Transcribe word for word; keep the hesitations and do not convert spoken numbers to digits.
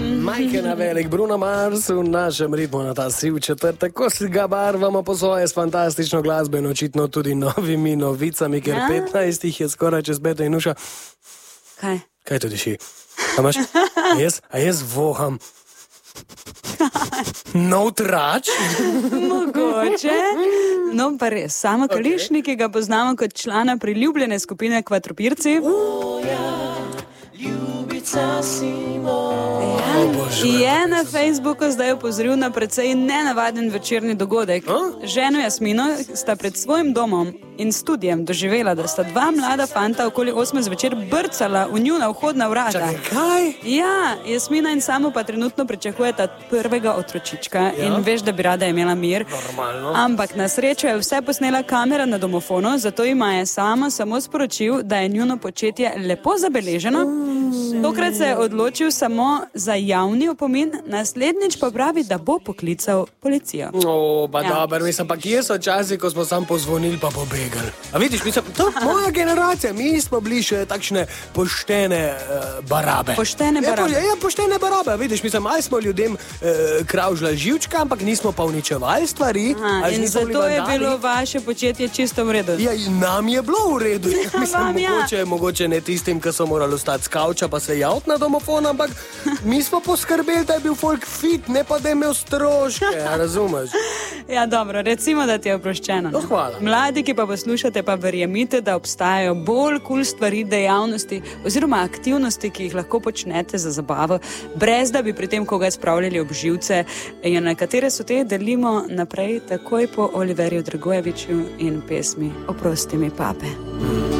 Majhna velik Bruno Mars v našem ritmu na ta siv četrtek, ko si ga barvamo po svoje s fantastično glasbo in očitno tudi novimi novicami, ker ja? petnajst jih je skoraj čez beto in uša. Kaj? Kaj to diši? A imaš? A jaz, a jaz voham. Nov trač? Mogoče. No pa res, Samo okay. Kališnik, ki ga poznamo kot člana priljubljene skupine Kvatropirci. Oh, ja, ljubica si moj. Je na Facebooku zdaj opozoril na precej nenavaden večerni dogodek. Oh? Ženo Jasmino sta pred svojim domom in studijem doživela, da sta dva mlada fanta okoli osme zvečer brcala v njuna vhodna vrata. Čakaj, kaj? Ja, Jasmina in Samo pa trenutno pričakujeta prvega otročička ja? In veš, da bi rada imela mir. Normalno. Ampak na srečo je vse posnela kamera na domofonu, zato ima je Samo samo sporočil, da je njuno početje lepo zabeleženo. Tokrat se je odločil samo za javni opomin, naslednjič pa pravi, da bo poklical policijo. O, pa Ja. dober, mislim, pa kje so časi, ko smo sam pozvonili pa pobegali. A vidiš, mislim, to je moja generacija, mi smo bili še takšne poštene uh, barabe. Poštene barabe. Ja, po, ja, poštene barabe, a vidiš, mislim, aj smo ljudem uh, kravžljali živčka, ampak nismo pa uničevali stvari. Aha, in zato je bilo vaše početje čisto v redu. Ja, in nam je bilo v redu. Ja, mislim, vam, ja. mogoče, mogoče ne tistim, ki so morali ostati s kavča pa se javiti na domofon, ampak mi smo poskrbeli, da je bil folk fit, ne pa da je imel stroške, razumeš? Ja, dobro, recimo, da ti je oproščeno. No, hvala. Mladi, ki pa poslušate, pa verjemite, da obstajajo bolj kul cool stvari, dejavnosti oziroma aktivnosti, ki jih lahko počnete za zabavo, brez da bi pri tem koga spravljali ob živce, in na katere so te delimo naprej takoj po Oliverju Dragojeviću in pesmi Oprosti mi, pape.